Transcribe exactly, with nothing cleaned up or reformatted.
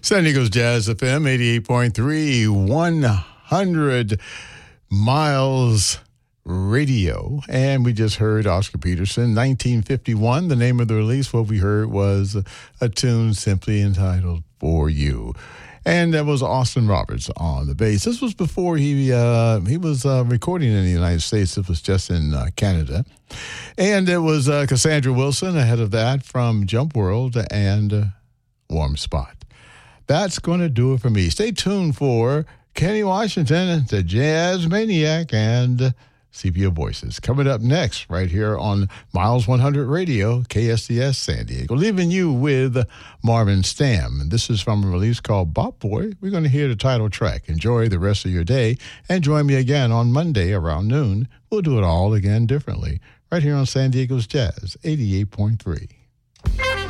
San Diego's Jazz F M, eighty-eight point three, one hundred miles radio. And we just heard Oscar Peterson, nineteen fifty-one. The name of the release, what we heard was a tune simply entitled For You. And that was Austin Roberts on the bass. This was before he uh, he was uh, recording in the United States. It was just in uh, Canada. And it was uh, Cassandra Wilson ahead of that from Jump World and uh, Warm Spot. That's going to do it for me. Stay tuned for Kenny Washington, the Jazz Maniac, and C P O Voices. Coming up next, right here on Miles one hundred Radio, K S D S San Diego. Leaving you with Marvin Stamm. And this is from a release called Bop Boy. We're going to hear the title track. Enjoy the rest of your day, and join me again on Monday around noon. We'll do it all again differently, right here on San Diego's Jazz, eighty-eight point three.